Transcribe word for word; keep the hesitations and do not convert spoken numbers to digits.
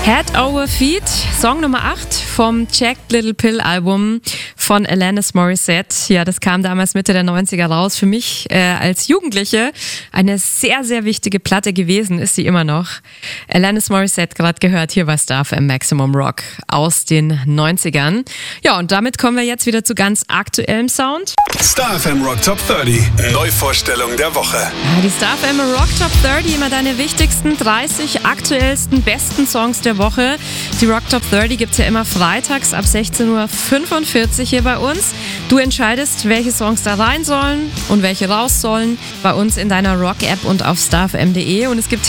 Head Over Feet, Song Nummer acht vom Jagged Little Pill Album von Alanis Morissette. Ja, das kam damals Mitte der neunziger raus. Für mich äh, als Jugendliche eine sehr, sehr wichtige Platte gewesen, ist sie immer noch. Alanis Morissette, gerade gehört, hier bei Star F M Maximum Rock aus den neunzigern. Ja, und damit kommen wir jetzt wieder zu ganz aktuellem Sound. Star F M Rock Top dreißig, Neuvorstellung der Woche. Ja, die Star F M Rock Top dreißig, immer deine wichtigsten dreißig aktuellsten, besten Songs der Woche. Die Rock Top dreißig gibt's ja immer freitags ab sechzehn Uhr fünfundvierzig hier bei uns. Du entscheidest, welche Songs da rein sollen und welche raus sollen, bei uns in deiner Rock-App und auf starfm punkt de. Und es gibt